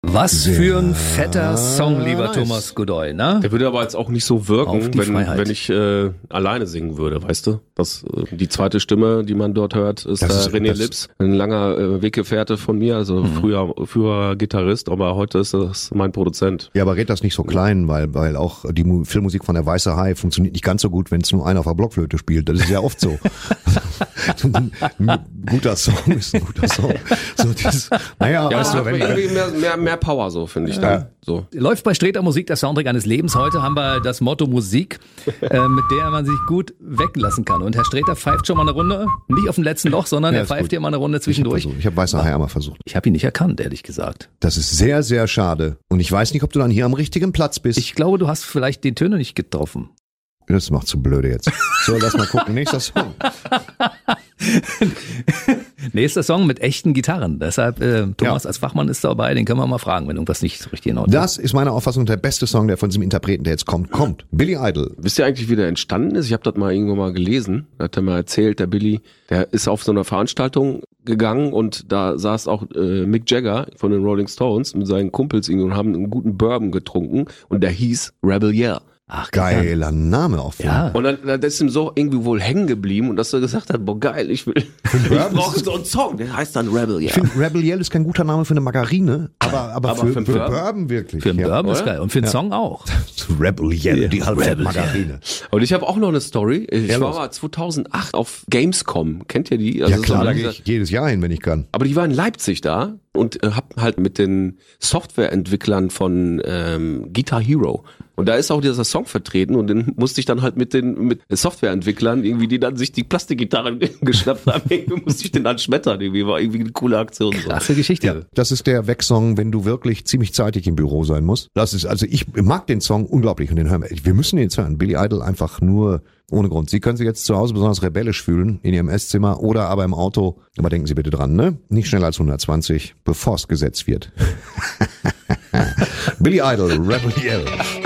Was für ein fetter Song, lieber Thomas Godoy, ne? Der würde aber jetzt auch nicht so wirken, wenn ich alleine singen würde, weißt du? Die zweite Stimme, die man dort hört, ist René Lips, ein langer Weggefährte von mir, also früher Gitarrist, aber heute ist das mein Produzent. Ja, aber red das nicht so klein, weil auch die Filmmusik von der Weiße Hai funktioniert nicht ganz so gut, wenn es nur einer auf der Blockflöte spielt. Das ist ja oft so. Ein guter Song ist ein guter Song. So dieses, naja, ja, weißt du, wenn irgendwie mehr Power so, finde ich dann. So. Läuft bei Sträter Musik der Soundtrack eines Lebens. Heute haben wir das Motto Musik, mit der man sich gut weglassen kann. Und Herr Sträter pfeift schon mal eine Runde, nicht auf dem letzten Loch, sondern er pfeift hier mal eine Runde zwischendurch. Ich habe Weiße Hai einmal versucht. Ich habe ihn nicht erkannt, ehrlich gesagt. Das ist sehr, sehr schade. Und ich weiß nicht, ob du dann hier am richtigen Platz bist. Ich glaube, du hast vielleicht die Töne nicht getroffen. Das macht zu blöde jetzt. So, lass mal gucken. Nächster Song. Nächster Song mit echten Gitarren. Deshalb, Thomas als Fachmann ist dabei, den können wir mal fragen, wenn irgendwas nicht so richtig in Ordnung ist. Das ist meiner Auffassung der beste Song, der von diesem Interpreten, der jetzt kommt. Billy Idol. Wisst ihr eigentlich, wie der entstanden ist? Ich habe das mal irgendwo mal gelesen. Da hat er mal erzählt, der Billy, der ist auf so einer Veranstaltung gegangen und da saß auch Mick Jagger von den Rolling Stones mit seinen Kumpels und haben einen guten Bourbon getrunken und der hieß Rebel Yell. Ach, geiler Name auch. Ja. Und dann ist ihm so irgendwie wohl hängen geblieben und dass er gesagt hat, boah geil, ich brauche so einen Song, der heißt dann Rebel Yell. Ich finde, Rebel Yell ist kein guter Name für eine Margarine, aber für Bourbon wirklich. Für einen Bourbon ist geil und für einen Song auch. Rebel Yell, die Halbzeit-Margarine. Und ich habe auch noch eine Story. Ich war mal 2008 auf Gamescom. Kennt ihr die? Also ja klar, da gehe ich jedes Jahr hin, wenn ich kann. Aber die war in Leipzig da und hab halt mit den Softwareentwicklern von Guitar Hero. Und da ist auch dieser Song vertreten und den musste ich dann halt mit Softwareentwicklern irgendwie, die dann sich die Plastikgitarren geschnappt haben, irgendwie musste ich den dann schmettern. Irgendwie war irgendwie eine coole Aktion. So. Klasse Geschichte. Ja, das ist der Wegsong, wenn du wirklich ziemlich zeitig im Büro sein musst. Das ist, also ich mag den Song unglaublich und den hören wir. Wir müssen den jetzt hören. Billy Idol einfach nur ohne Grund. Sie können sich jetzt zu Hause besonders rebellisch fühlen in Ihrem Esszimmer oder aber im Auto. Aber denken Sie bitte dran, ne? Nicht schneller als 120, bevor es gesetzt wird. Billy Idol, Rebel Yell.